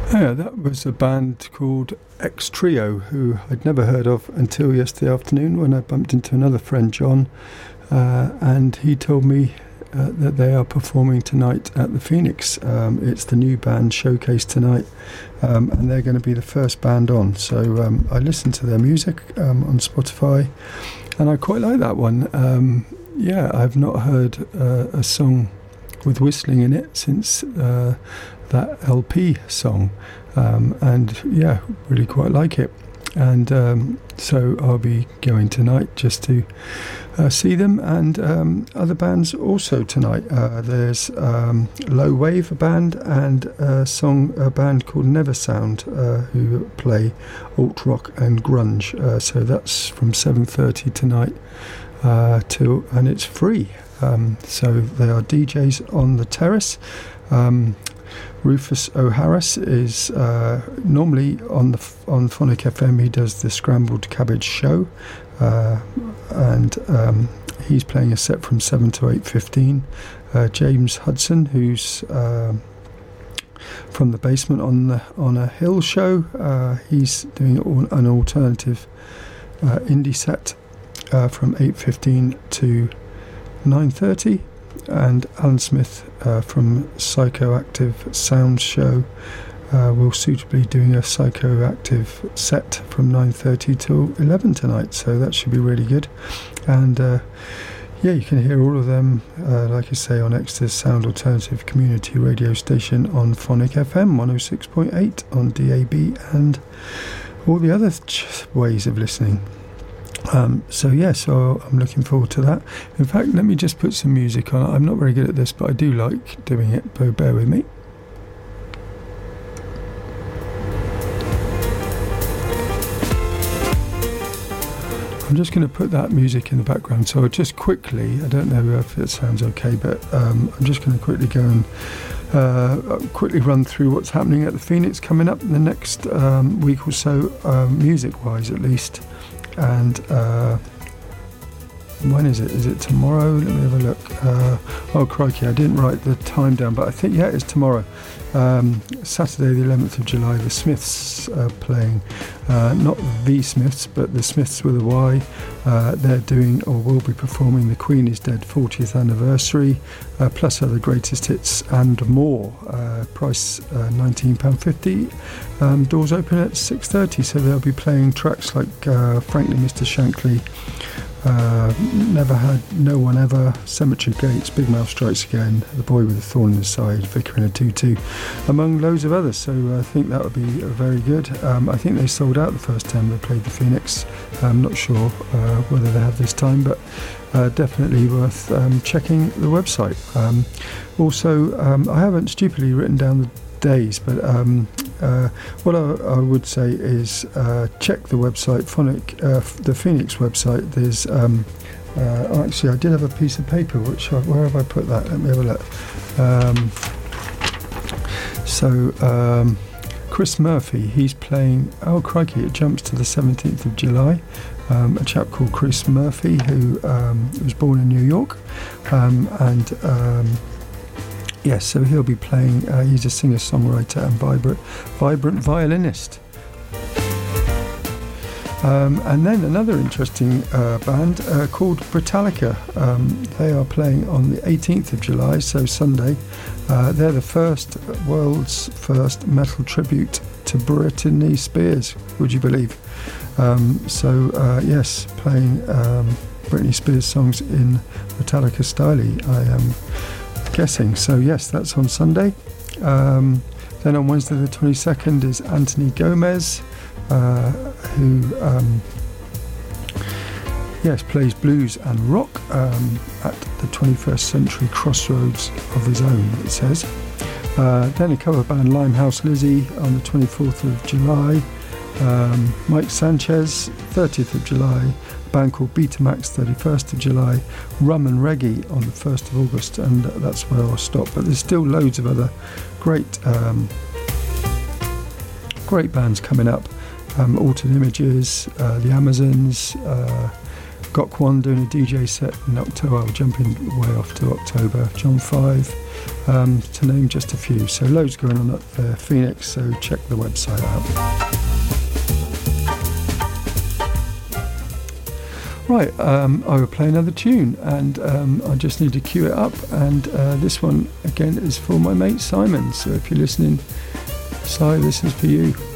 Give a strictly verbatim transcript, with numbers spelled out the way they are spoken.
Yeah, that was a band called X Trio, who I'd never heard of until yesterday afternoon when I bumped into another friend, John, uh, and he told me uh, that they are performing tonight at the Phoenix. Um, it's the new band showcase tonight, um, and they're going to be the first band on. So um, I listened to their music um, on Spotify, and I quite like that one. Um, yeah, I've not heard uh, a song with whistling in it since uh, that L P song, um, and yeah, really quite like it. And um, so I'll be going tonight just to uh, see them, and um, other bands also tonight. Uh, there's um, Low Wave, a band, and a song a band called Never Sound, uh, who play alt rock and grunge. Uh, so that's from seven thirty tonight uh, till, and it's free. Um, so they are D Js on the terrace. Um, Rufus O'Harris is uh, normally on the on Phonic F M. He does the Scrambled Cabbage show, uh, and um, he's playing a set from seven to eight fifteen. Uh, James Hudson, who's uh, from the basement on the on a hill show, uh, he's doing an alternative uh, indie set uh, from eight fifteen to nine thirty, and Alan Smith uh, from Psychoactive Sound Show uh, will suitably doing a psychoactive set from nine thirty till eleven tonight, so that should be really good. And uh, yeah, you can hear all of them, uh, like I say, on Exeter's Sound Alternative community radio station on Phonic F M one oh six point eight on D A B and all the other ch- ways of listening. Um, so yeah, so I'm looking forward to that. In fact, let me just put some music on. I'm not very good at this, but I do like doing it, so bear with me. I'm just going to put that music in the background. So just quickly, I don't know if it sounds okay, but um, I'm just going to quickly go and uh, quickly run through what's happening at the Phoenix coming up in the next um, week or so, um, music-wise at least. And uh, when is it? Is it tomorrow? Let me have a look. Uh, oh, crikey, I didn't write the time down, but I think, yeah, it's tomorrow. Um, Saturday, the eleventh of July, the Smiths are playing. Uh, not the Smiths, but the Smiths with a Y. Uh, they're doing, or will be performing, The Queen is Dead fortieth anniversary, uh, plus other greatest hits and more. Uh, price uh, nineteen pounds fifty. Um, doors open at six thirty, so they'll be playing tracks like uh, Frankly Mister Shankly, uh, Never Had No One Ever, Cemetery Gates, Big Mouth Strikes Again, The Boy with a Thorn in His Side, Vicar in a Tutu, among loads of others. So uh, I think that would be uh, very good. Um, I think they sold out the first time they played the Phoenix. I'm not sure uh, whether they have this time, but uh, definitely worth um, checking the website. Um, also, um, I haven't stupidly written down the days, but um, uh, what I, I would say is uh, check the website, Phonic, uh, the Phoenix website. There's um, uh, oh, actually I did have a piece of paper, which I, where have I put that? Let me have a look. Um, so um, Chris Murphy, he's playing, oh crikey, it jumps to the seventeenth of July. Um, a chap called Chris Murphy, who um, was born in New York, um, and um, yes, so he'll be playing. Uh, he's a singer-songwriter and vibrant, vibrant violinist. Um, and then another interesting uh, band uh, called Britannica. Um, they are playing on the eighteenth of July, so Sunday. Uh, they're the first, world's first metal tribute to Britney Spears, would you believe? Um, so, uh, yes, playing um, Britney Spears songs in Metallica style, I am guessing. So yes, that's on Sunday. Um, then on Wednesday the twenty-second is Anthony Gomez, uh, who um, yes plays blues and rock um, at the twenty-first century crossroads of his own, it says. Uh, then a cover band, Limehouse Lizzie, on the twenty-fourth of July. Um, Mike Sanchez, thirtieth of July. A band called Betamax, thirty-first of July. Rum and Reggae on the first of August, and that's where I'll stop. But there's still loads of other great um, great bands coming up. Um, Altered Images, uh, the Amazons, uh, Gokwan doing a D J set in October. I'm jumping way off to October. John Five, um, to name just a few. So loads going on at uh, Phoenix, so check the website out. Right, um, I will play another tune, and um, I just need to cue it up, and uh, this one again is for my mate Simon, so if you're listening, Si, this is for you.